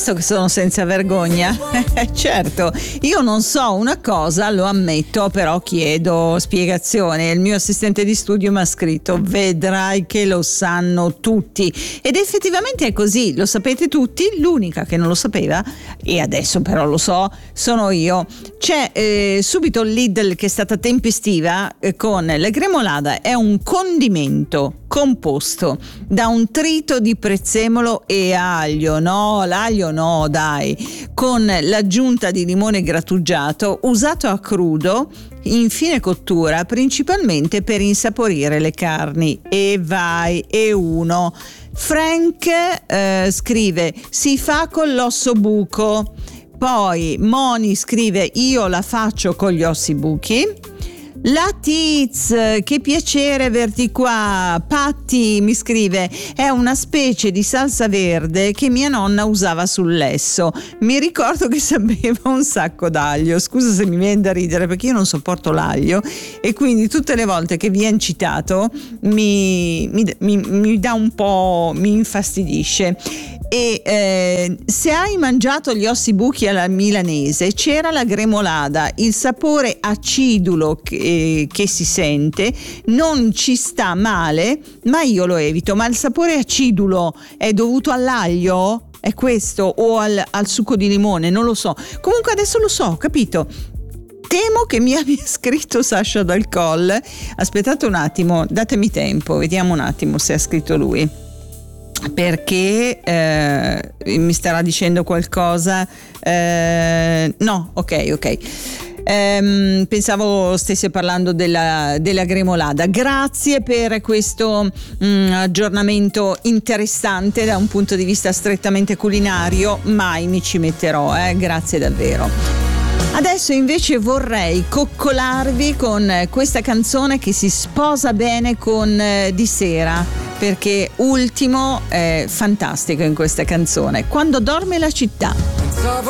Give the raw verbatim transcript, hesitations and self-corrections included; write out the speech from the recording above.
visto che sono senza vergogna? Certo, io non so una cosa, lo ammetto, però chiedo spiegazione. Il mio assistente di studio mi ha scritto: vedrai che lo sanno tutti. Ed effettivamente è così, lo sapete tutti. L'unica che non lo sapeva, e adesso però lo so, sono io. C'è eh, subito Lidl che è stata tempestiva eh, con la gremolada. È un condimento composto da un trito di prezzemolo e aglio, no, l'aglio no, dai, con l'aggiunta di limone grattugiato, usato a crudo in fine cottura, principalmente per insaporire le carni. E vai, e uno. Frank eh, scrive: si fa con l'osso buco. Poi Moni scrive: io la faccio con gli ossi buchi. La Tiz, che piacere averti qua. Patti mi scrive: è una specie di salsa verde che mia nonna usava sul lesso. Mi ricordo che sapeva un sacco d'aglio. Scusa se mi viene da ridere, perché io non sopporto l'aglio e quindi tutte le volte che viene citato mi, mi, mi, mi dà un po', mi infastidisce. E eh, se hai mangiato gli ossi buchi alla milanese, c'era la gremolada, il sapore acidulo che, che si sente non ci sta male, ma io lo evito. Ma il sapore acidulo è dovuto all'aglio? È questo? O al, al succo di limone? Non lo so. Comunque adesso lo so, capito? Temo che mi abbia scritto Sasha Dal Colle. Aspettate un attimo, datemi tempo, vediamo un attimo se ha scritto lui, perché eh, mi starà dicendo qualcosa. Eh, no, ok, ok. Um, pensavo stesse parlando della, della gremolada. Grazie per questo um, aggiornamento interessante da un punto di vista strettamente culinario. Mai mi ci metterò, eh? Grazie davvero. Adesso invece vorrei coccolarvi con questa canzone che si sposa bene con eh, Di Sera, perché Ultimo è fantastico in questa canzone. Quando dorme la città.